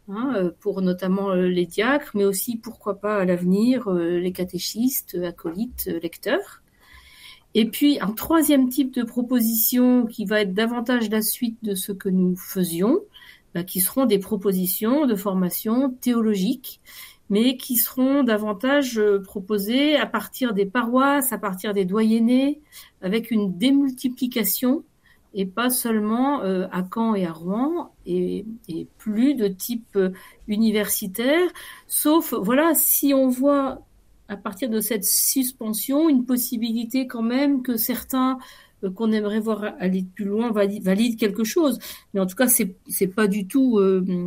pour notamment les diacres, mais aussi, pourquoi pas, à l'avenir, les catéchistes, acolytes, lecteurs. Et puis, un troisième type de proposition qui va être davantage la suite de ce que nous faisions, qui seront des propositions de formation théologique, mais qui seront davantage proposées à partir des paroisses, à partir des doyennés, avec une démultiplication, et pas seulement à Caen et à Rouen, et plus de type universitaire, sauf, voilà, si on voit à partir de cette suspension une possibilité quand même que certains qu'on aimerait voir aller plus loin valident quelque chose. Mais en tout cas, c'est pas du tout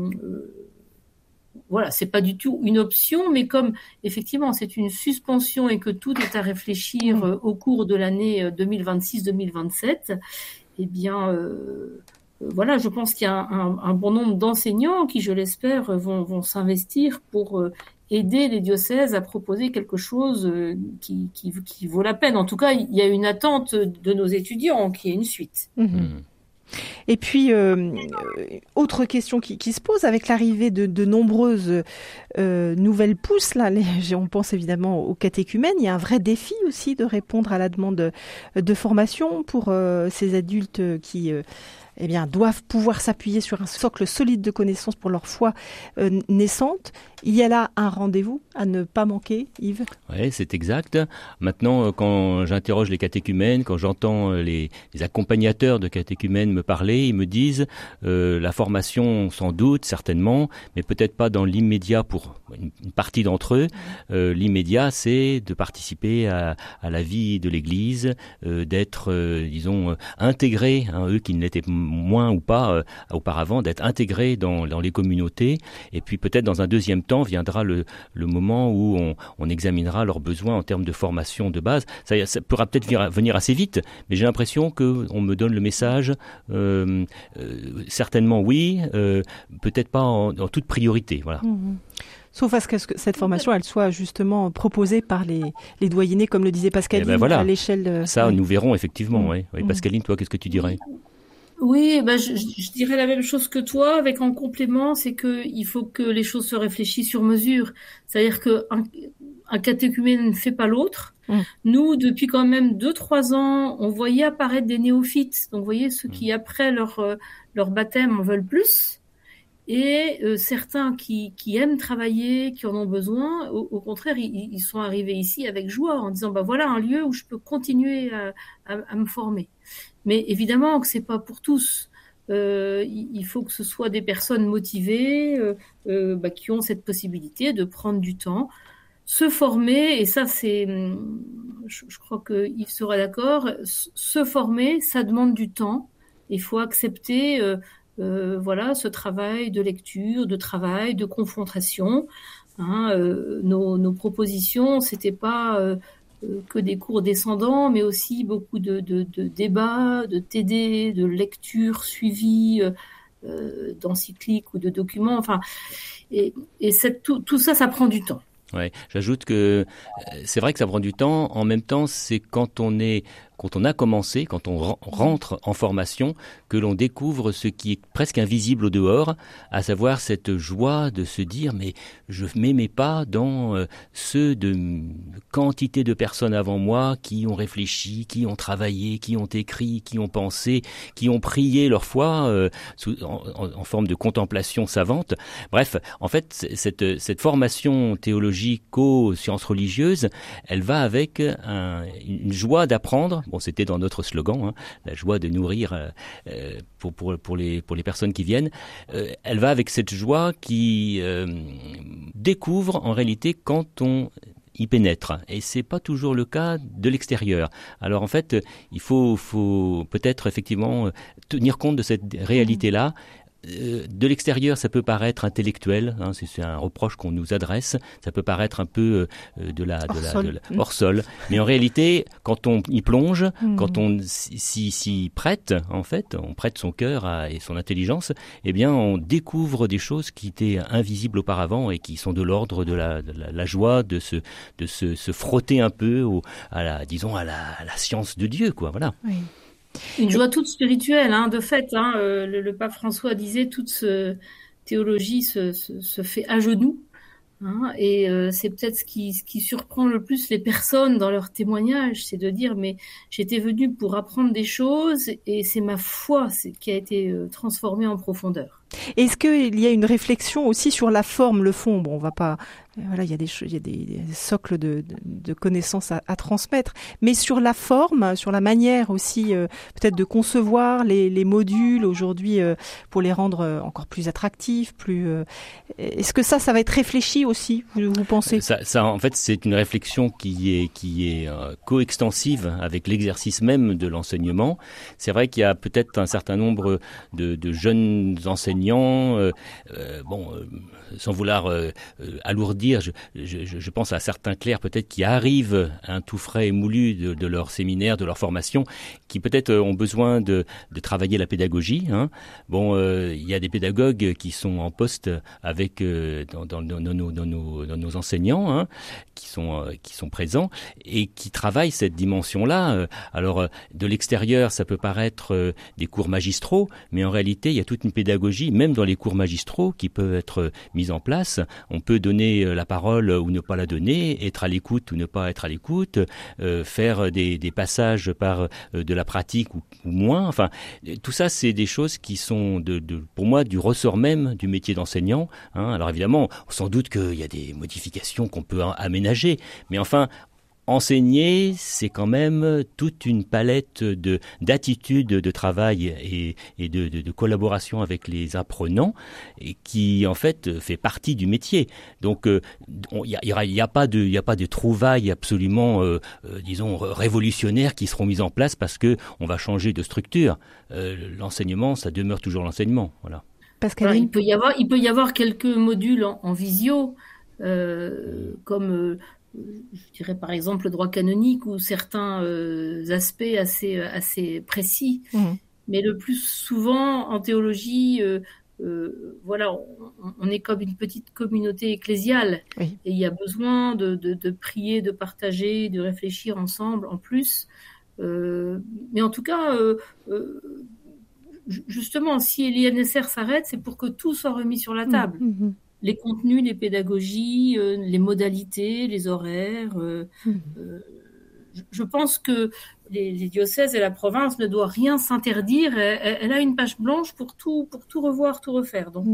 voilà, c'est pas du tout une option, mais comme effectivement c'est une suspension et que tout est à réfléchir au cours de l'année 2026-2027, eh bien, voilà, je pense qu'il y a un bon nombre d'enseignants qui, je l'espère, vont s'investir pour aider les diocèses à proposer quelque chose qui vaut la peine. En tout cas, il y a une attente de nos étudiants qui est une suite. Et puis, autre question qui se pose avec l'arrivée de nombreuses nouvelles pousses, là, on pense évidemment aux catéchumènes, il y a un vrai défi aussi de répondre à la demande de formation pour ces adultes qui doivent pouvoir s'appuyer sur un socle solide de connaissances pour leur foi naissante. Il y a là un rendez-vous à ne pas manquer, Yves ? Oui, c'est exact. Maintenant, quand j'interroge les catéchumènes, quand j'entends les accompagnateurs de catéchumènes me parler, ils me disent la formation, sans doute, certainement, mais peut-être pas dans l'immédiat pour une partie d'entre eux. L'immédiat, c'est de participer à la vie de l'Église, d'être, disons, intégrés, eux qui ne l'étaient moins ou pas auparavant, d'être intégrés dans les communautés. Et puis peut-être dans un deuxième temps viendra le moment où on examinera leurs besoins en termes de formation de base. Ça pourra peut-être venir assez vite, mais j'ai l'impression qu'on me donne le message, certainement oui, peut-être pas en toute priorité. Voilà. Sauf à ce que cette formation, elle soit justement proposée par les doyennés, comme le disait Pascaline, voilà. à l'échelle... Ça, nous verrons effectivement. Oui. Pascaline, toi, qu'est-ce que tu dirais ? Oui, je dirais la même chose que toi, avec en complément, c'est que il faut que les choses se réfléchissent sur mesure. C'est-à-dire que un catéchumène ne fait pas l'autre. Nous, depuis quand même 2-3 ans, on voyait apparaître des néophytes. Donc, vous voyez, ceux qui, après leur baptême, en veulent plus. Et certains qui aiment travailler, qui en ont besoin, au contraire, ils sont arrivés ici avec joie, en disant, voilà un lieu où je peux continuer à me former. Mais évidemment que c'est pas pour tous. Il faut que ce soit des personnes motivées, qui ont cette possibilité de prendre du temps, se former, et ça c'est, je crois que Yves sera d'accord, se former, ça demande du temps. Il faut accepter ce travail de lecture, de travail, de confrontation. Nos propositions, c'était pas que des cours descendants, mais aussi beaucoup de débats, de TD, de lectures suivies, d'encycliques ou de documents. Enfin, et tout ça, ça prend du temps. Ouais, j'ajoute que c'est vrai que ça prend du temps. En même temps, c'est quand on a commencé, quand on rentre en formation, que l'on découvre ce qui est presque invisible au dehors, à savoir cette joie de se dire mais je m'aimais pas dans ceux de quantité de personnes avant moi qui ont réfléchi, qui ont travaillé, qui ont écrit, qui ont pensé, qui ont prié leur foi en forme de contemplation savante. Bref, en fait, cette formation théologico-sciences religieuses, elle va avec une joie d'apprendre. Bon, c'était dans notre slogan, la joie de nourrir pour les personnes qui viennent. Elle va avec cette joie qui découvre en réalité quand on y pénètre. Et c'est pas toujours le cas de l'extérieur. Alors en fait, il faut peut-être effectivement tenir compte de cette réalité-là. De l'extérieur, ça peut paraître intellectuel, c'est un reproche qu'on nous adresse, ça peut paraître un peu hors sol, mais en réalité, quand on y plonge, quand on s'y prête, en fait, on prête son cœur et son intelligence, eh bien, on découvre des choses qui étaient invisibles auparavant et qui sont de l'ordre de la joie de se frotter un peu à la science de Dieu, quoi, voilà. Oui. Une joie toute spirituelle, de fait. Le pape François disait toute théologie se fait à genoux. Hein, et c'est peut-être ce qui surprend le plus les personnes dans leurs témoignages, c'est de dire mais j'étais venue pour apprendre des choses et c'est ma foi qui a été transformée en profondeur. Est-ce qu'il y a une réflexion aussi sur la forme, le fond? Bon, on va pas, voilà, il y a des socles de connaissances à transmettre, mais sur la forme, sur la manière aussi, peut-être de concevoir les modules aujourd'hui pour les rendre encore plus attractifs, est-ce que ça va être réfléchi aussi, vous pensez? Ça, en fait, c'est une réflexion qui est coextensive avec l'exercice même de l'enseignement. C'est vrai qu'il y a peut-être un certain nombre de jeunes enseignants, sans vouloir alourdir, je pense à certains clercs peut-être qui arrivent un tout frais et moulu de leur séminaire, de leur formation, qui peut-être ont besoin de travailler la pédagogie. Hein. Il y a des pédagogues qui sont en poste avec dans nos enseignants, hein, qui sont présents et qui travaillent cette dimension-là. Alors de l'extérieur, ça peut paraître des cours magistraux, mais en réalité, il y a toute une pédagogie, même dans les cours magistraux, qui peuvent être mise en place. On peut donner la parole ou ne pas la donner, être à l'écoute ou ne pas être à l'écoute, faire des passages par de la pratique ou moins. Enfin, tout ça, c'est des choses qui sont, pour moi, du ressort même du métier d'enseignant. Hein. Alors évidemment, sans doute qu'il y a des modifications qu'on peut aménager, mais enfin, enseigner, c'est quand même toute une palette d'attitudes de travail et de collaboration avec les apprenants et qui, en fait, fait partie du métier. Donc, il y a pas de trouvailles absolument, disons, révolutionnaires qui seront mises en place parce que on va changer de structure. L'enseignement, ça demeure toujours l'enseignement. Voilà. Alors, il peut y avoir quelques modules en visio, comme je dirais par exemple le droit canonique ou certains aspects assez précis. Mais le plus souvent en théologie, on est comme une petite communauté ecclésiale. Oui. Et il y a besoin de prier, de partager, de réfléchir ensemble en plus. Mais en tout cas, justement, si l'INSR s'arrête, c'est pour que tout soit remis sur la table. Les contenus, les pédagogies, les modalités, les horaires. Je pense que les diocèses et la province ne doivent rien s'interdire. Elle a une page blanche pour tout revoir, tout refaire. Donc,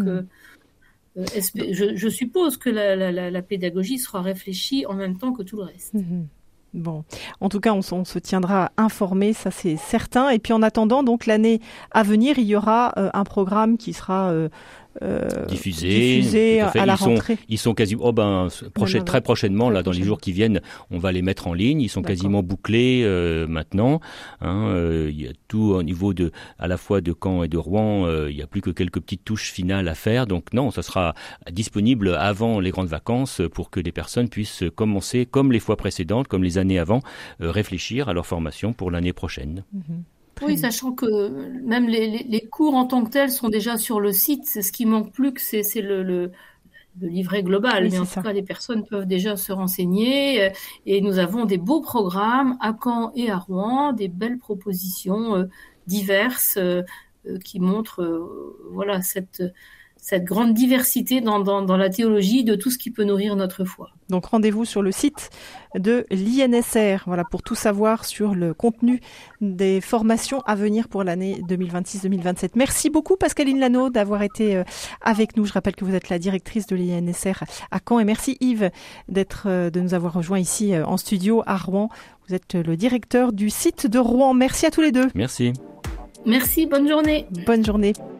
je suppose que la pédagogie sera réfléchie en même temps que tout le reste. Bon, en tout cas, on se tiendra informé, ça c'est certain. Et puis en attendant, donc l'année à venir, il y aura un programme qui sera diffusé à la rentrée. Ils sont quasiment très prochainement là dans les jours qui viennent, on va les mettre en ligne. Ils sont quasiment bouclés maintenant. Il y a tout au niveau à la fois de Caen et de Rouen. Il y a plus que quelques petites touches finales à faire. Donc non, ça sera disponible avant les grandes vacances pour que les personnes puissent commencer comme les fois précédentes, comme les années avant, réfléchir à leur formation pour l'année prochaine. Oui, sachant que même les cours en tant que tels sont déjà sur le site. C'est ce qui manque plus que c'est le livret global. Oui, mais en tout cas, les personnes peuvent déjà se renseigner. Et nous avons des beaux programmes à Caen et à Rouen, des belles propositions diverses qui montrent cette grande diversité dans la théologie de tout ce qui peut nourrir notre foi. Donc rendez-vous sur le site de l'INSR, pour tout savoir sur le contenu des formations à venir pour l'année 2026-2027. Merci beaucoup Pascaline Lano d'avoir été avec nous. Je rappelle que vous êtes la directrice de l'INSR à Caen et merci Yves de nous avoir rejoints ici en studio à Rouen. Vous êtes le directeur du site de Rouen. Merci à tous les deux. Merci. Merci, bonne journée. Bonne journée.